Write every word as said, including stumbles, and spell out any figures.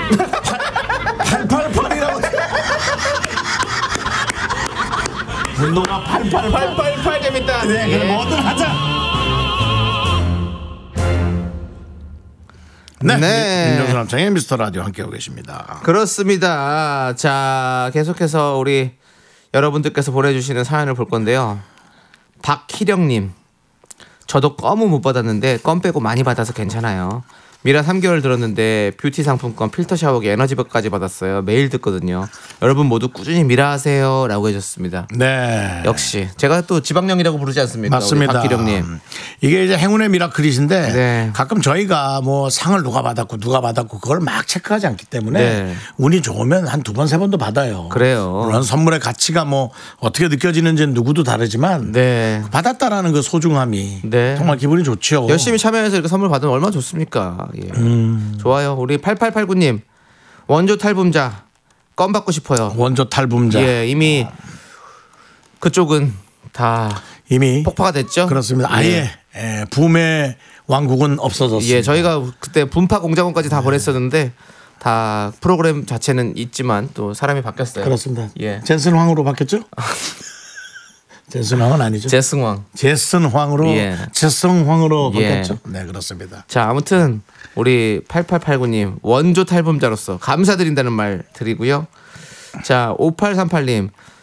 팔팔팔이라고. 분노가 팔팔팔. 팔팔팔 재밌다. 네, 그래 뭐든 하자. 네, 네. 윤정수 남창의 미스터 라디오 함께하고 계십니다. 그렇습니다. 자, 계속해서 우리 여러분들께서 보내주시는 사연을 볼 건데요. 박희령님, 저도 껌은 못 받았는데 껌 빼고 많이 받아서 괜찮아요. 미라 삼 개월 들었는데 뷰티 상품권, 필터 샤워기, 에너지백까지 받았어요. 매일 듣거든요. 여러분 모두 꾸준히 미라 하세요 라고 해줬습니다. 네, 역시 제가 또 지방령이라고 부르지 않습니까? 맞습니다. 박기령님. 이게 이제 행운의 미라클이신데 네. 가끔 저희가 뭐 상을 누가 받았고 누가 받았고 그걸 막 체크하지 않기 때문에 네. 운이 좋으면 한 두 번 세 번도 받아요. 그래요. 물론 선물의 가치가 뭐 어떻게 느껴지는지는 누구도 다르지만 네. 받았다라는 그 소중함이 네. 정말 기분이 좋죠. 열심히 참여해서 이렇게 선물 받으면 얼마나 좋습니까? 예. 음. 좋아요. 우리 팔팔팔구님, 원조 탈붐자 껌 받고 싶어요. 원조 탈붐자. 예, 이미 그쪽은 다 이미 폭파가 됐죠. 그렇습니다. 아예 예, 붐의 왕국은 없어졌습니다. 예, 저희가 그때 분파 공작원까지 다 보냈었는데 다 프로그램 자체는 있지만 또 사람이 바뀌었어요. 그렇습니다. 예, 젠슨 황으로 바뀌었죠? 젠슨 황은 아니죠. 제승왕. 제슨 황으로 예. 제슨 황으로 예. 바뀌었죠. 네, 그렇습니다. 자, 아무튼 우리 팔팔팔구님 원조 탈붐자로서 감사드린다는 말 드리고요. 자, 오팔삼팔님